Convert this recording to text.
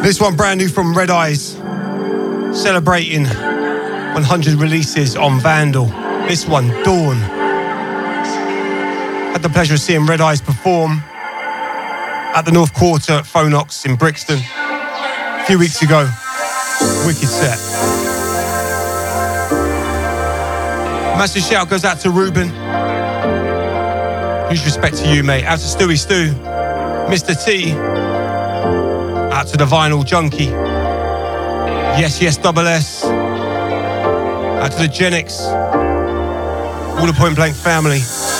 This one brand new from Red Eyes, celebrating 100 releases on Vandal. This one, Dawn. Had the pleasure of seeing Red Eyes perform at the North Quarter at Phonox in Brixton a few weeks ago. Wicked set. Massive shout goes out to Ruben. Huge respect to you, mate. Out to Stewie Stu, Mr. T. Out to the Vinyl Junkie. Yes, double S. Out to the Gen X. All the Point Blank family.